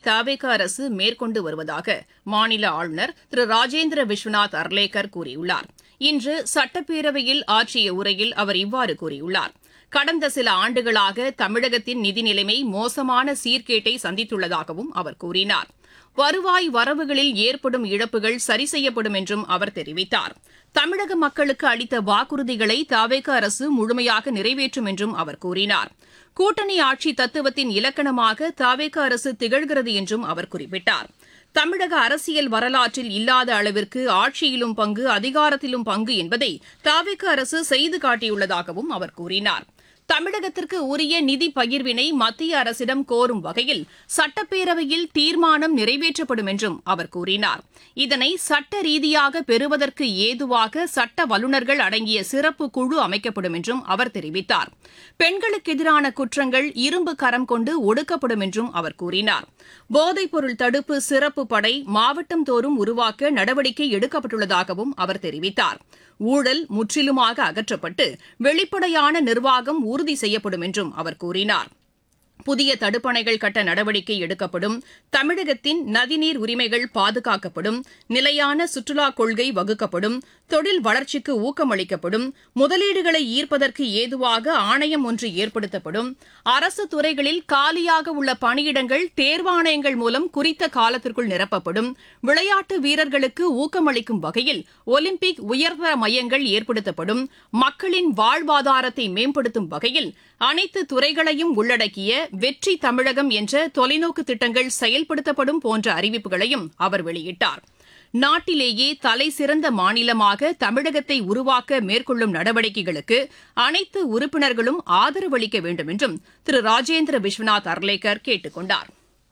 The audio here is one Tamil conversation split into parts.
தவேக அரசு மேற்கொண்டு வருவதாக மாநில ஆளுநர் திரு ராஜேந்திர விஸ்வநாத் அர்லேக்கர் கூறியுள்ளார். இன்று சட்டப்பேரவையில் ஆற்றிய உரையில் அவர் இவ்வாறு கூறியுள்ளார். கடந்த சில ஆண்டுகளாக தமிழகத்தின் நிதி நிலைமை மோசமான சீர்கேட்டை சந்தித்துள்ளதாகவும் அவர் கூறினார். வருவாய் வரவுகளில் ஏற்படும் இழப்புகள் சரி செய்யப்படும் என்றும் அவர் தெரிவித்தார். தமிழக மக்களுக்கு அளித்த வாக்குறுதிகளை தவேக அரசு முழுமையாக நிறைவேற்றும் என்றும் அவர் கூறினார். கூட்டணி ஆட்சி தத்துவத்தின் இலக்கணமாக தவேக அரசு திகழ்கிறது என்றும் அவர் குறிப்பிட்டார். தமிழக அரசியல் வரலாற்றில் இல்லாத அளவிற்கு ஆட்சியிலும் பங்கு, அதிகாரத்திலும் பங்கு என்பதை தவேக அரசு செய்து காட்டியுள்ளதாகவும் அவர் கூறினார். தமிழகத்திற்கு உரிய நிதி பகிர்வினை மத்திய அரசிடம் கோரும் வகையில் சட்டப்பேரவையில் தீர்மானம் நிறைவேற்றப்படும் என்றும் அவர் கூறினார். இதனை சட்ட ரீதியாக பெறுவதற்கு ஏதுவாக சட்ட வல்லுநர்கள் அடங்கிய சிறப்பு குழு அமைக்கப்படும் என்றும் அவர் தெரிவித்தார். பெண்களுக்கு எதிரான குற்றங்கள் இரும்பு கரம் கொண்டு ஒடுக்கப்படும் என்றும் அவர் கூறினார். போதைப்பொருள் தடுப்பு சிறப்பு படை மாவட்டம் தோறும் உருவாக்க நடவடிக்கை எடுக்கப்பட்டுள்ளதாகவும் அவர் தெரிவித்தார். ஊழல் முற்றிலுமாக அகற்றப்பட்டு வெளிப்படையான நிர்வாகம் உறுதி செய்யப்படும் என்றும் அவர் கூறினார். புதிய தடுப்பணைகள் கட்ட நடவடிக்கை எடுக்கப்படும். தமிழகத்தின் நதிநீர் உரிமைகள் பாதுகாக்கப்படும். நிலையான சுற்றுலாக் கொள்கை வகுக்கப்படும். தொழில் வளர்ச்சிக்கு ஊக்கமளிக்கப்படும். முதலீடுகளை ஈர்ப்பதற்கு ஏதுவாக ஆணையம் ஒன்று ஏற்படுத்தப்படும். அரசு துறைகளில் காலியாக உள்ள பணியிடங்கள் தேர்வாணையங்கள் மூலம் குறித்த காலத்திற்குள் நிரப்பப்படும். விளையாட்டு வீரர்களுக்கு ஊக்கமளிக்கும் வகையில் ஒலிம்பிக் உயர்தர மையங்கள் ஏற்படுத்தப்படும். மக்களின் வாழ்வாதாரத்தை மேம்படுத்தும் வகையில் அனைத்து துறைகளையும் உள்ளடக்கிய வெற்றி தமிழகம் என்ற தொலைநோக்கு திட்டங்கள் செயல்படுத்தப்படும் போன்ற அறிவிப்புகளையும் அவர் வெளியிட்டார். நாட்டிலேயே தலைசிறந்த மாநிலமாக தமிழகத்தை உருவாக்க மேற்கொள்ளும் நடவடிக்கைகளுக்கு அனைத்து உறுப்பினர்களும் ஆதரவளிக்க வேண்டும் என்றும் திரு ராஜேந்திர விஸ்வநாத் அர்லேக்கர் கேட்டுக் கொண்டார்.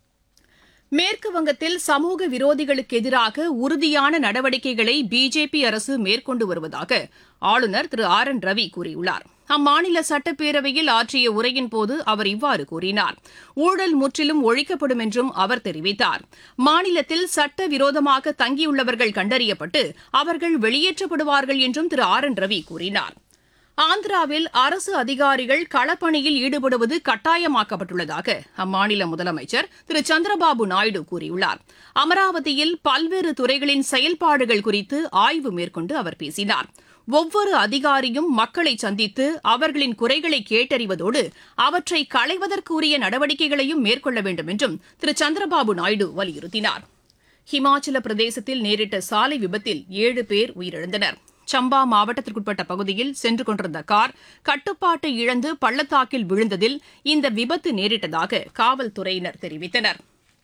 மேற்குவங்கத்தில் சமூக விரோதிகளுக்கு எதிராக உறுதியான நடவடிக்கைகளை பிஜேபி அரசு மேற்கொண்டு வருவதாக ஆளுநர் திரு ஆர் என் ரவி கூறியுள்ளார். அம்மாநில சட்டப்பேரவையில் ஆற்றிய உரையின்போது அவர் இவ்வாறு கூறினார். ஊழல் முற்றிலும் ஒழிக்கப்படும் என்றும் அவர் தெரிவித்தார். மாநிலத்தில் சட்டவிரோதமாக தங்கியுள்ளவர்கள் கண்டறியப்பட்டு அவர்கள் வெளியேற்றப்படுவார்கள் என்றும் திரு ஆர் என் ரவி கூறினார். ஆந்திராவில் அரசு அதிகாரிகள் களப்பணியில் ஈடுபடுவது கட்டாயமாக்கப்பட்டுள்ளதாக அம்மாநில முதலமைச்சர் திரு சந்திரபாபு நாயுடு கூறியுள்ளார். அமராவதியில் பல்வேறு துறைகளின் செயல்பாடுகள் குறித்து ஆய்வு மேற்கொண்டு அவர் பேசினார். ஒவ்வொரு அதிகாரியும் மக்களை சந்தித்து அவர்களின் குறைகளை கேட்டறிவதோடு அவற்றை களைவதற்குரிய நடவடிக்கைகளையும் மேற்கொள்ள வேண்டும் என்றும் திரு சந்திரபாபு நாயுடு வலியுறுத்தினார். ஹிமாச்சல பிரதேசத்தில் நேரிட்ட சாலை விபத்தில் 7 பேர் உயிரிழந்தனர். சம்பா மாவட்டத்திற்குட்பட்ட பகுதியில் சென்று கொண்டிருந்த கார் கட்டுப்பாட்டை இழந்து பள்ளத்தாக்கில் விழுந்ததில் இந்த விபத்து நேரிட்டதாக காவல்துறையினர் தெரிவித்தனர்.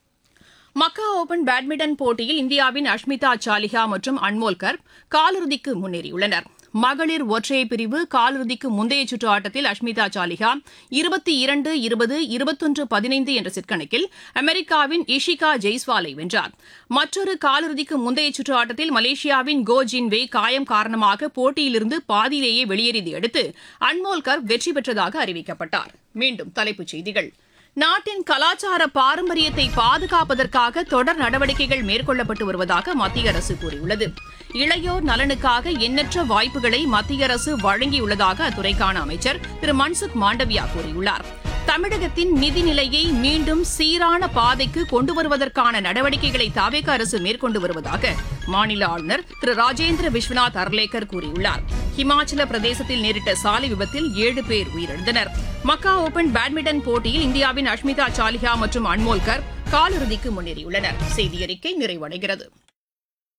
மக்கா ஓபன் பேட்மிண்டன் போட்டியில் இந்தியாவின் அஷ்மிதா சாலிஹா மற்றும் அன்மோல் கர்ப் காலிறுதிக்கு முன்னேறியுள்ளனர். மகளிர் ஒற்றையர் பிரிவு காலிறுதிக்கு முந்தைய சுற்று ஆட்டத்தில் அஷ்மிதா சாலிஹா 22-20, 21-15 என்ற செட் கணக்கில் அமெரிக்காவின் இஷிகா ஜெய்ஸ்வாலை வென்றார். மற்றொரு காலிறுதிக்கு முந்தைய சுற்று ஆட்டத்தில் மலேசியாவின் கோ ஜின்வெய் காயம் காரணமாக போட்டியிலிருந்து பாதியிலேயே வெளியேறியதை அடுத்து அன்மோல் கர்ப் வெற்றி பெற்றதாக அறிவிக்கப்பட்டார். மீண்டும் தலைப்புச் செய்திகள். நாட்டின் கலாச்சார பாரம்பரியத்தை பாதுகாப்பதற்காக தொடர் நடவடிக்கைகள் மேற்கொள்ளப்பட்டு வருவதாக மத்திய அரசு கூறியுள்ளது. இளையோர் நலனுக்காக எண்ணற்ற வாய்ப்புகளை மத்திய அரசு வழங்கியுள்ளதாக அத்துறைக்கான அமைச்சர் திரு மன்சுக் மாண்டவியா கூறியுள்ளார். தமிழகத்தின் நிதிநிலையை மீண்டும் சீரான பாதைக்கு கொண்டு வருவதற்கான நடவடிக்கைகளை தவேக அரசு மேற்கொண்டு வருவதாக மாநில ஆளுநர் திரு ராஜேந்திர விஸ்வநாத் அர்லேக்கர் கூறியுள்ளார். ஹிமாச்சல பிரதேசத்தில் நேரிட்ட சாலை விபத்தில் 7 பேர் உயிரிழந்தனர். மக்கா ஓபன் பேட்மிண்டன் போட்டியில் இந்தியாவின் அஷ்மிதா சாலிஹா மற்றும் அன்மோல் கர்ப் காலிறுதிக்கு முன்னேறியுள்ளனர். செய்தியறிக்கை நிறைவடைகிறது.